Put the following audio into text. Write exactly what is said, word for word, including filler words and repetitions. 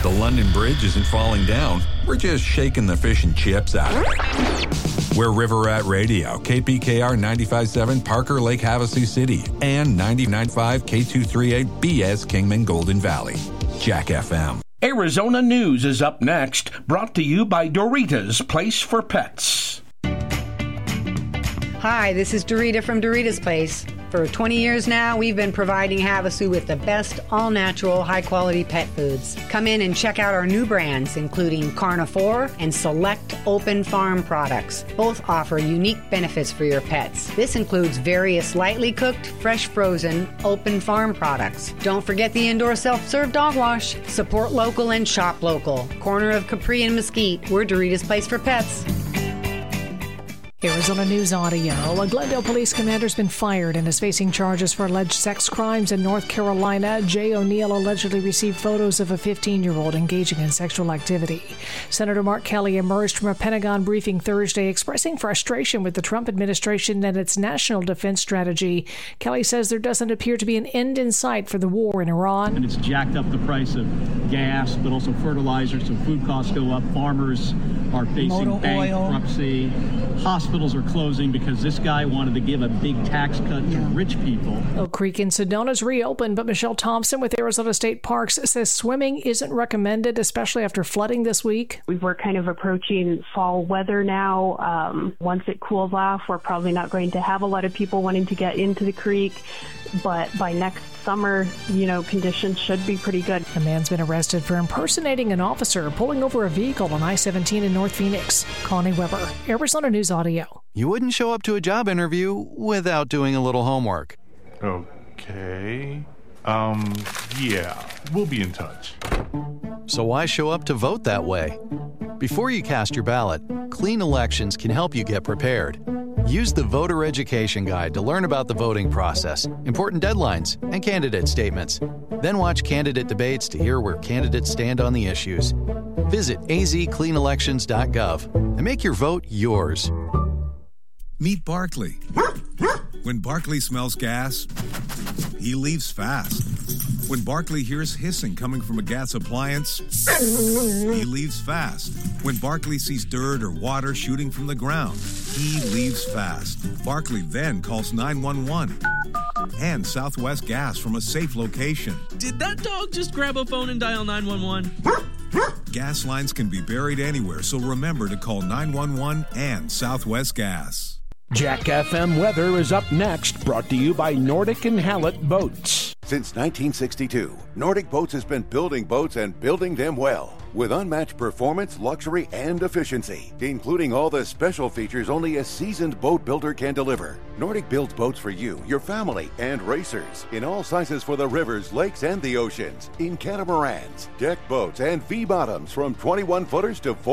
The London Bridge isn't falling down. We're just shaking the fish and chips out of it. We're River Rat Radio, K P K R ninety-five point seven, Parker Lake, Havasu City, and ninety-nine point five K two thirty-eight B S Kingman Golden Valley. Jack F M. Arizona News is up next, brought to you by Doritos Place for Pets. Hi, this is Dorita from Dorita's Place. For twenty years now, we've been providing Havasu with the best all-natural, high-quality pet foods. Come in and check out our new brands, including Carnivore and select Open Farm products. Both offer unique benefits for your pets. This includes various lightly cooked, fresh frozen, Open Farm products. Don't forget the indoor self-serve dog wash. Support local and shop local. Corner of Capri and Mesquite, we're Dorita's Place for Pets. Arizona News Audio. A Glendale police commander has been fired and is facing charges for alleged sex crimes in North Carolina. Jay O'Neill allegedly received photos of a fifteen-year-old engaging in sexual activity. Senator Mark Kelly emerged from a Pentagon briefing Thursday expressing frustration with the Trump administration and its national defense strategy. Kelly says there doesn't appear to be an end in sight for the war in Iran. And it's jacked up the price of gas, but also fertilizer, so food costs go up. Farmers are facing Motor bankruptcy. Hospitals Hospitals are closing because this guy wanted to give a big tax cut to rich people. Oak Creek in Sedona's reopened, but Michelle Thompson with Arizona State Parks says swimming isn't recommended, especially after flooding this week. We're kind of approaching fall weather now. Um, once it cools off, we're probably not going to have a lot of people wanting to get into the creek. But by next summer, you know, conditions should be pretty good. A man's been arrested for impersonating an officer pulling over a vehicle on I seventeen in North Phoenix. Connie Weber, Arizona News Audio. You wouldn't show up to a job interview without doing a little homework. Okay. Um, yeah, we'll be in touch. So why show up to vote that way? Before you cast your ballot, Clean Elections can help you get prepared. Use the Voter Education Guide to learn about the voting process, important deadlines, and candidate statements. Then watch candidate debates to hear where candidates stand on the issues. Visit a z clean elections dot gov and make your vote yours. Meet Barkley. When Barkley smells gas, he leaves fast. When Barkley hears hissing coming from a gas appliance, he leaves fast. When Barkley sees dirt or water shooting from the ground, he leaves fast. Barkley then calls nine one one and Southwest Gas from a safe location. Did that dog just grab a phone and dial nine one one? Gas lines can be buried anywhere, so remember to call nine one one and Southwest Gas. Jack F M weather is up next, brought to you by Nordic and Hallett Boats. Since nineteen sixty-two, Nordic Boats has been building boats and building them well, with unmatched performance, luxury, and efficiency, including all the special features only a seasoned boat builder can deliver. Nordic builds boats for you, your family, and racers, in all sizes for the rivers, lakes, and the oceans, in catamarans, deck boats, and V-bottoms from twenty-one footers to